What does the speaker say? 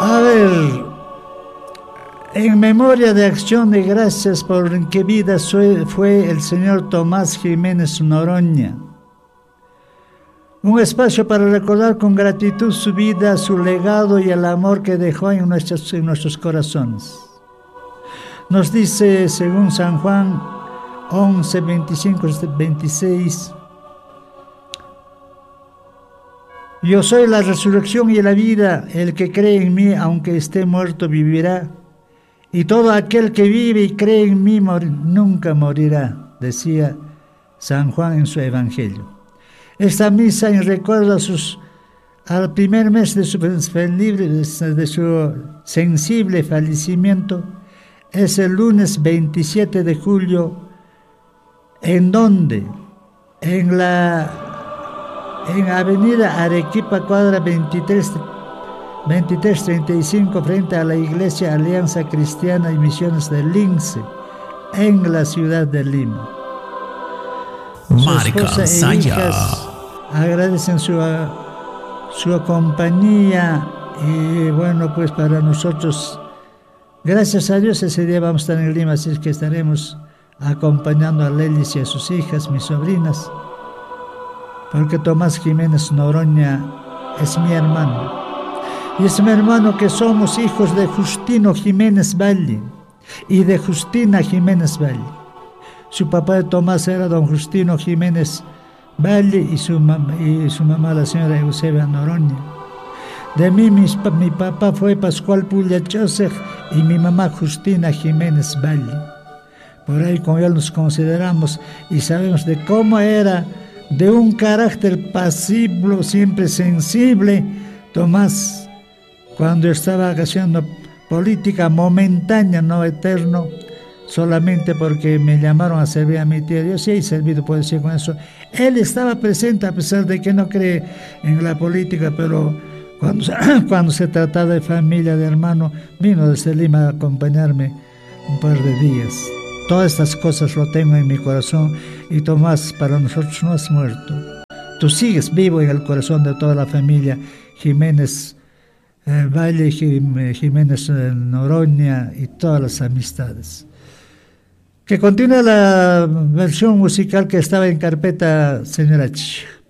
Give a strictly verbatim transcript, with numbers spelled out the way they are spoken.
A ver, en memoria de acción de gracias por en qué vida fue el señor Tomás Jiménez Noroña. Un espacio para recordar con gratitud su vida, su legado y el amor que dejó en nuestros, en nuestros corazones. Nos dice, según San Juan once, veinticinco, veintiséis, yo soy la resurrección y la vida, el que cree en mí, aunque esté muerto, vivirá. Y todo aquel que vive y cree en mí mor- nunca morirá, decía San Juan en su Evangelio. Esta misa en recuerdo a sus, al primer mes de su, de su sensible fallecimiento es el lunes veintisiete de julio, en donde, en la en Avenida Arequipa, cuadra veintitrés, veintitrés treinta y cinco, frente a la Iglesia Alianza Cristiana y Misiones de Lince, en la ciudad de Lima. Marca Saya. Agradecen su, su compañía y bueno, pues para nosotros, gracias a Dios, ese día vamos a estar en Lima, así es que estaremos acompañando a Lelis y a sus hijas, mis sobrinas, porque Tomás Jiménez Noroña es mi hermano. Y es mi hermano que somos hijos de Justino Jiménez Valle y de Justina Jiménez Valle. Su papá de Tomás era don Justino Jiménez Valle y su, mam- y su mamá la señora Eusebia Noroña. De mí mis, mi papá fue Pascual Pulla Joseph y mi mamá Justina Jiménez Valle. Por ahí con él nos consideramos y sabemos de cómo era, de un carácter pasivo, siempre sensible, Tomás, cuando estaba haciendo política momentánea, no eterno, solamente porque me llamaron a servir a mi tía. Yo sí he servido, puedo decir con eso. Él estaba presente a pesar de que no cree en la política, pero cuando, cuando se trataba de familia, de hermano, vino desde Lima a acompañarme un par de días. Todas estas cosas lo tengo en mi corazón y Tomás para nosotros no has muerto. Tú sigues vivo en el corazón de toda la familia Jiménez eh, Valle, Jiménez eh, Noroña y todas las amistades. Que continúe la versión musical que estaba en carpeta, señora Ch.